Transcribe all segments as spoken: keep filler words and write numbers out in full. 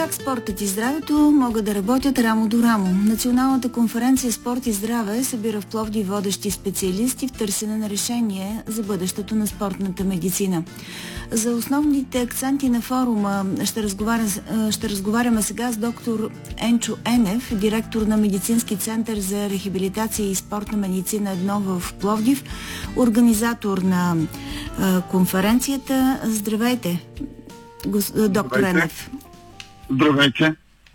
как спортът и здравето могат да работят рамо до рамо. Националната конференция Спорт и здраве събира в Пловдив водещи специалисти в търсене на решение за бъдещето на спортната медицина. За основните акценти на форума ще, разговаря, ще разговаряме сега с доктор Енчо Енев, директор на Медицински център за рехабилитация и спортна медицина едно в Пловдив, организатор на а, конференцията. Здравейте, гос, доктор Здравейте. Енев. Здравейте.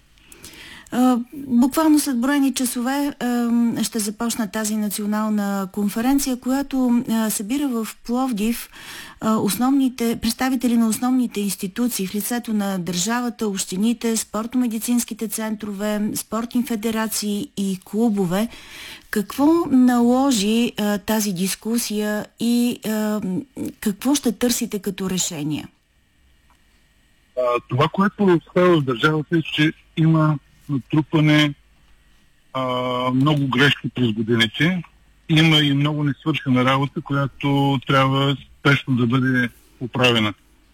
Uh, буквално след броени часове uh, ще започна тази национална конференция, която uh, събира в Пловдив uh, основните, представители на основните институции в лицето на държавата, общините, спортно-медицинските центрове, спортни федерации и клубове. Какво наложи uh, тази дискусия и uh, какво ще търсите като решение? Uh, това, което става в държавата е, че има натрупане а, много грешки през годините. Има и много несвършена работа, която трябва спешно да бъде поправена.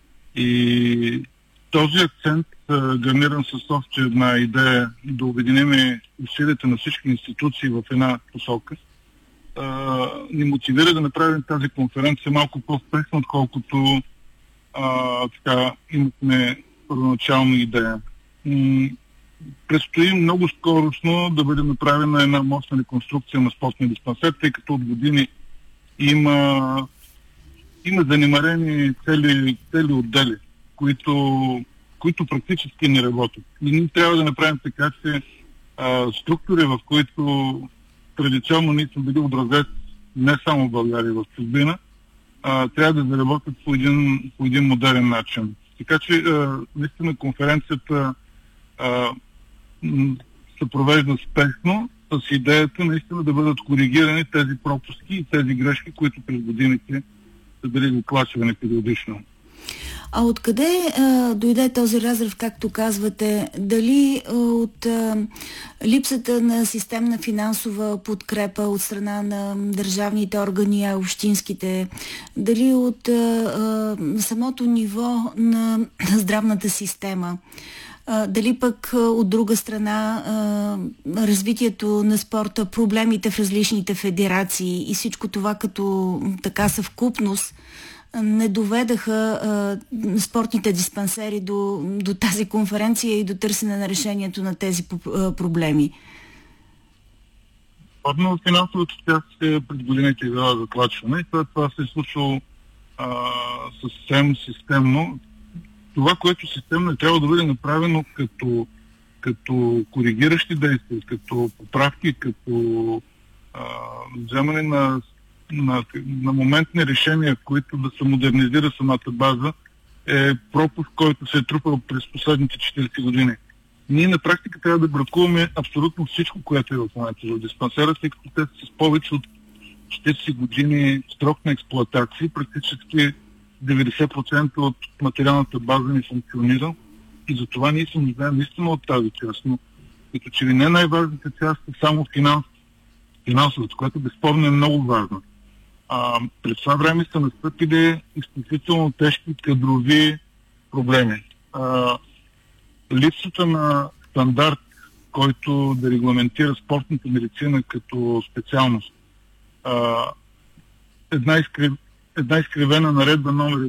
И този акцент, а, гарниран с още една идея да обединим усилията на всички институции в една посока, а, ни мотивира да направим тази конференция малко по-спешно, отколкото а, така имахме първоначална идея. Предстои много скоростно да бъде направена една мощна реконструкция на спортния диспансер, тъй като от години има, има занемарени цели, цели отдели, които, които практически не работят. И ние трябва да направим така, че а, структури, в които традиционно ние сме били образец не само в България, в чужбина, а, трябва да заработят по един, по един модерен начин. Така че а, наистина конференцията а, се провежда спешно с идеята наистина да бъдат коригирани тези пропуски и тези грешки, които през годините са били доплачвани периодично. А откъде а, дойде този разрив, както казвате? Дали а, от а, липсата на системна финансова подкрепа от страна на държавните органи, а общинските? Дали от а, а, самото ниво на здравната система? Uh, дали пък uh, от друга страна uh, развитието на спорта, проблемите в различните федерации и всичко това като така съвкупност uh, не доведаха uh, спортните диспансери до, до тази конференция и до търсене на решението на тези uh, проблеми? Спортно финансовата част пред годините е била затлачване и това, това се е случило uh, съвсем системно. Това, което системно е трябва да бъде направено като, като коригиращи действия, като поправки, като а, вземане на, на, на моментни решения, които да се модернизира самата база, е пропуск, който се е трупал през последните четиридесет години. Ние на практика трябва да бракуваме абсолютно всичко, което е в момента в диспансера, тъй като те са с повече от четиридесет години строг на експлоатация, практически деветдесет процента от материалната база не функционира и затова ние се нуждаем наистина от тази част. Но като че ли не най-важната част е само финанс, финансовата, която безспорно е много важна. А, през това време са настъпили изключително тежки кадрови проблеми. А, липсата на стандарт, който да регламентира спортната медицина като специалност. А, една изкрив... една изкривена наредба номер